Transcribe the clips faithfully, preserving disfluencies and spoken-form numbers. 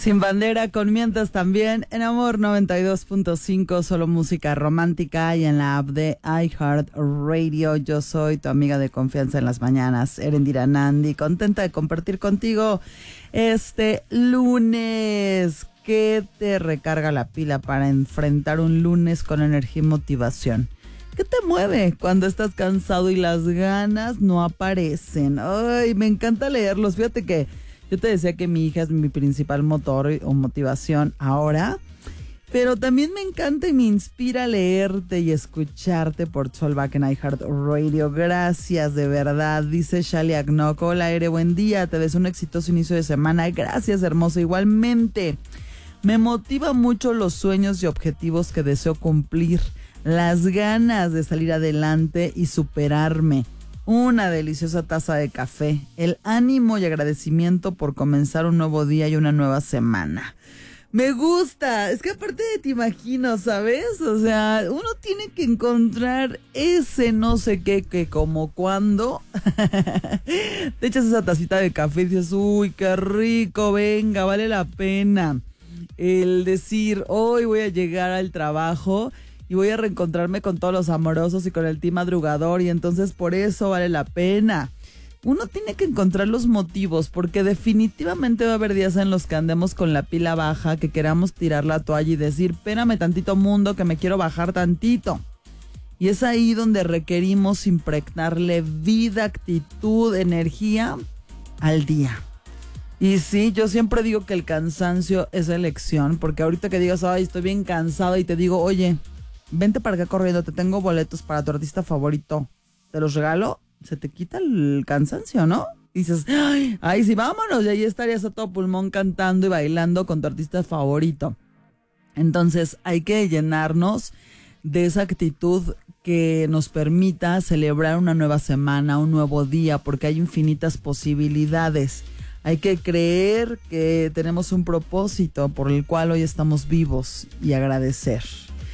Sin Bandera con Mientras también en Amor noventa y dos punto cinco, solo música romántica, y en la app de iHeartRadio. Yo soy tu amiga de confianza en las mañanas, Erendira Nandi, contenta de compartir contigo este lunes que te recarga la pila para enfrentar un lunes con energía y motivación. ¿Qué te mueve cuando estás cansado y las ganas no aparecen? Ay, me encanta leerlos. Fíjate que yo te decía que mi hija es mi principal motor o motivación ahora, pero también me encanta y me inspira leerte y escucharte por Solvac en iHeartRadio. Gracias, de verdad. Dice Shali Agnok: hola, Ere, buen día. Te deseo un exitoso inicio de semana. Gracias, hermosa. Igualmente, me motiva mucho los sueños y objetivos que deseo cumplir, las ganas de salir adelante y superarme. Una deliciosa taza de café, el ánimo y agradecimiento por comenzar un nuevo día y una nueva semana. Me gusta, es que aparte te imagino, ¿sabes? O sea, uno tiene que encontrar ese no sé qué, que como cuando te echas esa tacita de café y dices, uy, qué rico, venga, vale la pena. El decir, hoy voy a llegar al trabajo y voy a reencontrarme con todos los amorosos y con el team madrugador, y entonces por eso vale la pena. Uno tiene que encontrar los motivos, porque definitivamente va a haber días en los que andemos con la pila baja, que queramos tirar la toalla y decir, espérame tantito mundo, que me quiero bajar tantito. Y es ahí donde requerimos impregnarle vida, actitud, energía al día. Y sí, yo siempre digo que el cansancio es elección, porque ahorita que digas, ay, estoy bien cansado, y te digo, oye, vente para acá corriendo, te tengo boletos para tu artista favorito, te los regalo, se te quita el cansancio, ¿no? Y dices, ay, ay, sí, vámonos, y ahí estarías a todo pulmón cantando y bailando con tu artista favorito. Entonces hay que llenarnos de esa actitud que nos permita celebrar una nueva semana, un nuevo día, porque hay infinitas posibilidades. Hay que creer que tenemos un propósito por el cual hoy estamos vivos y agradecer.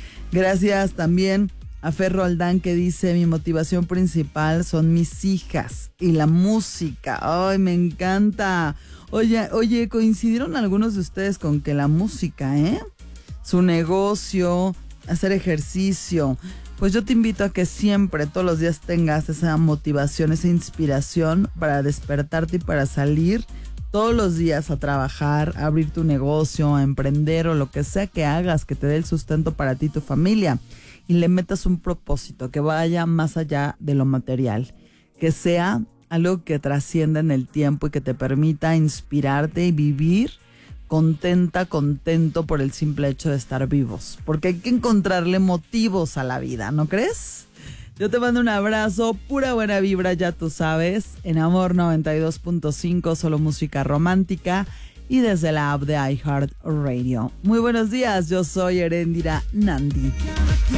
Gracias también a Ferro Aldán, que dice, mi motivación principal son mis hijas y la música. Ay, me encanta. Oye, oye, coincidieron algunos de ustedes con que la música, ¿eh? Su negocio, hacer ejercicio. Pues yo te invito a que siempre, todos los días, tengas esa motivación, esa inspiración para despertarte y para salir todos los días a trabajar, a abrir tu negocio, a emprender o lo que sea que hagas, que te dé el sustento para ti y tu familia. Y le metas un propósito que vaya más allá de lo material, que sea algo que trascienda en el tiempo y que te permita inspirarte y vivir contenta, contento por el simple hecho de estar vivos. Porque hay que encontrarle motivos a la vida, ¿no crees? Yo te mando un abrazo, pura buena vibra, ya tú sabes, en Amor noventa y dos punto cinco, solo música romántica, y desde la app de iHeartRadio. Muy buenos días, yo soy Erendira Nandi.